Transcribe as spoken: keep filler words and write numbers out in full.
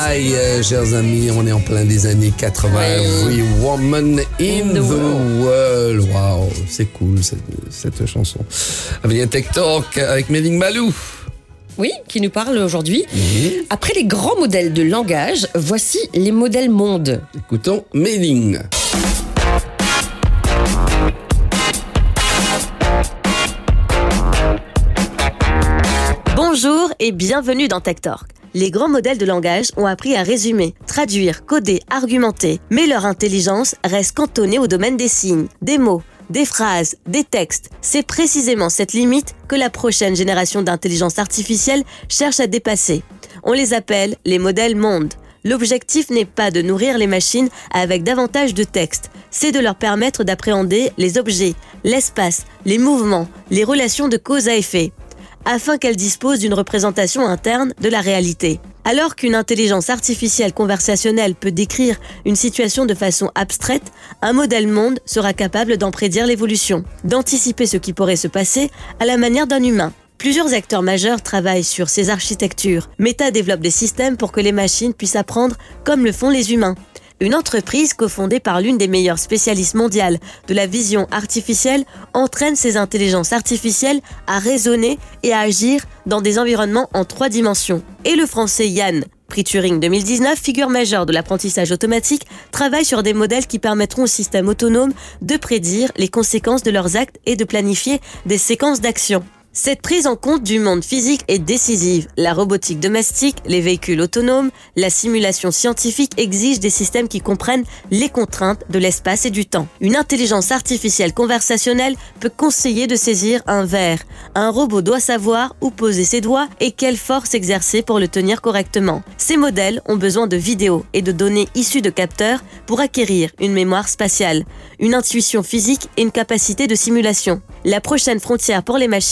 Sky, euh, chers amis, on est en plein des années quatre-vingts. Every Woman in the, the World. Waouh, c'est cool cette, cette chanson. Avenir Tech Talk avec Méling Malou. Oui, qui nous parle aujourd'hui. Mmh. Après les grands modèles de langage, voici les modèles monde. Écoutons Méling. Bonjour et bienvenue dans Tech Talk. Les grands modèles de langage ont appris à résumer, traduire, coder, argumenter, mais leur intelligence reste cantonnée au domaine des signes, des mots, des phrases, des textes. C'est précisément cette limite que la prochaine génération d'intelligence artificielle cherche à dépasser. On les appelle les modèles monde. L'objectif n'est pas de nourrir les machines avec davantage de texte, c'est de leur permettre d'appréhender les objets, l'espace, les mouvements, les relations de cause à effet, afin qu'elles disposent d'une représentation interne de la réalité. Alors qu'une intelligence artificielle conversationnelle peut décrire une situation de façon abstraite, un modèle monde sera capable d'en prédire l'évolution, d'anticiper ce qui pourrait se passer à la manière d'un humain. Plusieurs acteurs majeurs travaillent sur ces architectures. Meta développe des systèmes pour que les machines puissent apprendre comme le font les humains. Une entreprise cofondée par l'une des meilleures spécialistes mondiales de la vision artificielle entraîne ces intelligences artificielles à raisonner et à agir dans des environnements en trois dimensions. Et le français Yann, prix Turing deux mille dix-neuf, figure majeure de l'apprentissage automatique, travaille sur des modèles qui permettront aux systèmes autonomes de prédire les conséquences de leurs actes et de planifier des séquences d'actions. Cette prise en compte du monde physique est décisive. La robotique domestique, les véhicules autonomes, la simulation scientifique exigent des systèmes qui comprennent les contraintes de l'espace et du temps. Une intelligence artificielle conversationnelle peut conseiller de saisir un verre. Un robot doit savoir où poser ses doigts et quelle force exercer pour le tenir correctement. Ces modèles ont besoin de vidéos et de données issues de capteurs pour acquérir une mémoire spatiale, une intuition physique et une capacité de simulation. La prochaine frontière pour les machines